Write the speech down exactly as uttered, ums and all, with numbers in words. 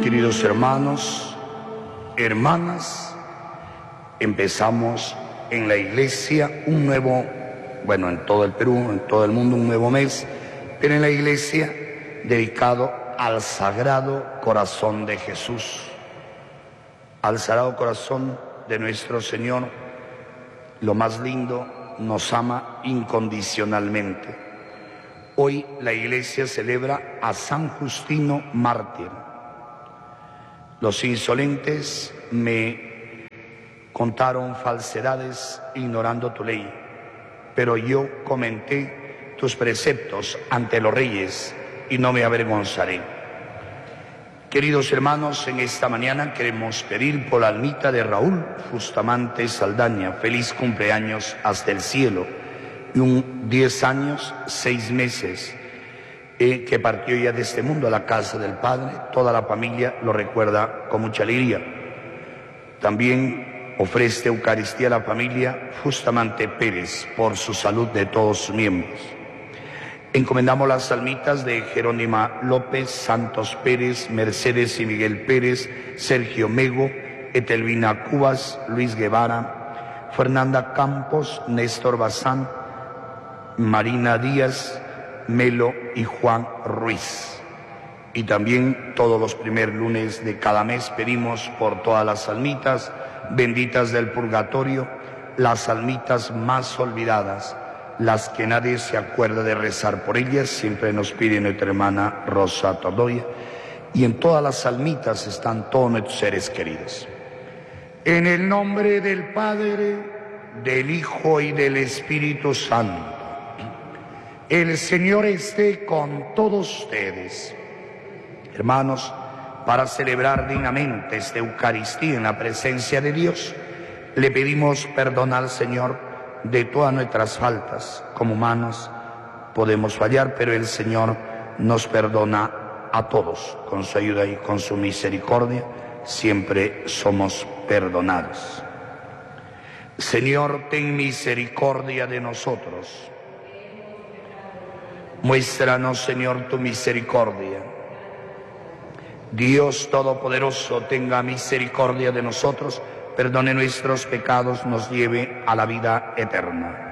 Queridos hermanos, hermanas, empezamos en la iglesia un nuevo, bueno, en todo el Perú, en todo el mundo un nuevo mes, pero en la iglesia dedicado al Sagrado Corazón de Jesús, al Sagrado Corazón de nuestro Señor. Lo más lindo, nos ama incondicionalmente. Hoy la iglesia celebra a San Justino mártir. Los insolentes me contaron falsedades ignorando tu ley, pero yo comenté tus preceptos ante los reyes y no me avergonzaré. Queridos hermanos, en esta mañana queremos pedir por la almita de Raúl Bustamante Saldaña, feliz cumpleaños hasta el cielo, y un diez años, seis meses, eh, que partió ya de este mundo a la casa del Padre. Toda la familia lo recuerda con mucha alegría. También ofrece Eucaristía a la familia Bustamante Pérez por su salud de todos sus miembros. Encomendamos las almitas de Jerónima López, Santos Pérez, Mercedes y Miguel Pérez, Sergio Mego, Etelvina Cubas, Luis Guevara, Fernanda Campos, Néstor Bazán, Marina Díaz, Melo y Juan Ruiz. Y también todos los primeros lunes de cada mes pedimos por todas las almitas benditas del purgatorio, las almitas más olvidadas, las que nadie se acuerda de rezar por ellas, siempre nos pide nuestra hermana Rosa Tordoya, y en todas las almitas están todos nuestros seres queridos. En el nombre del Padre, del Hijo y del Espíritu Santo. El Señor esté con todos ustedes. Hermanos, para celebrar dignamente esta Eucaristía en la presencia de Dios, le pedimos perdón al Señor de todas nuestras faltas. Como humanos podemos fallar, pero el Señor nos perdona a todos. Con su ayuda y con su misericordia siempre somos perdonados. Señor, ten misericordia de nosotros. Muéstranos, Señor, tu misericordia. Dios Todopoderoso, tenga misericordia de nosotros, perdone nuestros pecados, nos lleve a la vida eterna.